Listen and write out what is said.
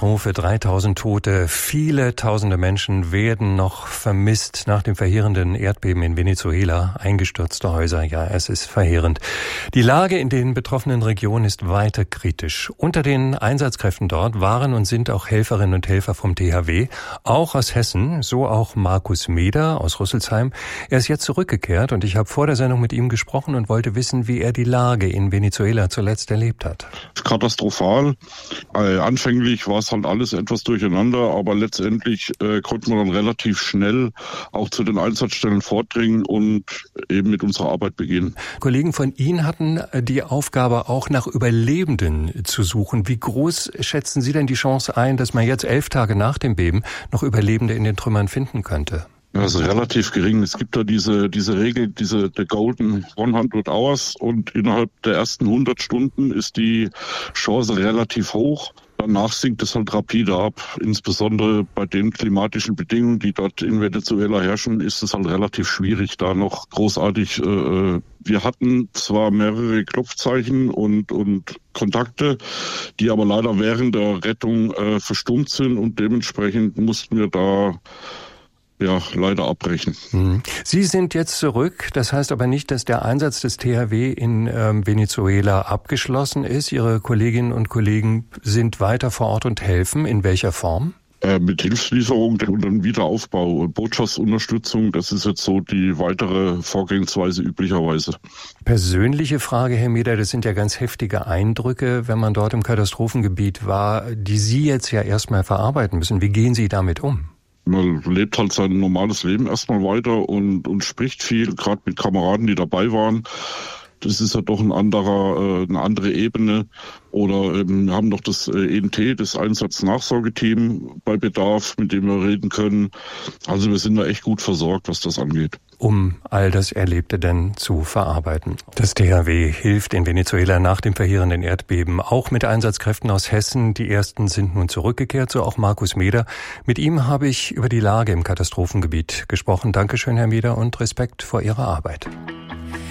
Katastrophe, 3000 Tote, viele tausende Menschen werden noch vermisst nach dem verheerenden Erdbeben in Venezuela, eingestürzte Häuser, ja, es ist verheerend. Die Lage in den betroffenen Regionen ist weiter kritisch. Unter den Einsatzkräften dort waren und sind auch Helferinnen und Helfer vom THW, auch aus Hessen, so auch Markus Meder aus Rüsselsheim. Er ist jetzt zurückgekehrt und ich habe vor der Sendung mit ihm gesprochen und wollte wissen, wie er die Lage in Venezuela zuletzt erlebt hat. Katastrophal. Anfänglich war es halt alles etwas durcheinander, aber letztendlich konnten wir dann relativ schnell auch zu den Einsatzstellen vordringen und eben mit unserer Arbeit beginnen. Kollegen von Ihnen hatten die Aufgabe, auch nach Überlebenden zu suchen. Wie groß schätzen Sie denn die Chance ein, dass man jetzt 11 Tage nach dem Beben noch Überlebende in den Trümmern finden könnte? Also relativ gering. Es gibt da diese Regel, the Golden 100 Hours, und innerhalb der ersten 100 Stunden ist die Chance relativ hoch. Danach sinkt es halt rapide ab. Insbesondere bei den klimatischen Bedingungen, die dort in Venezuela herrschen, ist es halt relativ schwierig, da noch großartig. Wir hatten zwar mehrere Klopfzeichen und Kontakte, die aber leider während der Rettung verstummt sind, und dementsprechend mussten wir da leider abbrechen. Sie sind jetzt zurück. Das heißt aber nicht, dass der Einsatz des THW in Venezuela abgeschlossen ist. Ihre Kolleginnen und Kollegen sind weiter vor Ort und helfen. In welcher Form? Mit Hilfslieferung und dann Wiederaufbau und Botschaftsunterstützung. Das ist jetzt so die weitere Vorgehensweise üblicherweise. Persönliche Frage, Herr Meder, das sind ja ganz heftige Eindrücke, wenn man dort im Katastrophengebiet war, die Sie jetzt ja erstmal verarbeiten müssen. Wie gehen Sie damit um? Man lebt halt sein normales Leben erstmal weiter und spricht viel, gerade mit Kameraden, die dabei waren. Das ist ja doch eine andere Ebene. Oder wir haben noch das ENT, das Einsatznachsorgeteam bei Bedarf, mit dem wir reden können. Also wir sind da echt gut versorgt, was das angeht. Um all das Erlebte dann zu verarbeiten. Das THW hilft in Venezuela nach dem verheerenden Erdbeben, auch mit Einsatzkräften aus Hessen. Die ersten sind nun zurückgekehrt, so auch Markus Meder. Mit ihm habe ich über die Lage im Katastrophengebiet gesprochen. Dankeschön, Herr Meder, und Respekt vor Ihrer Arbeit.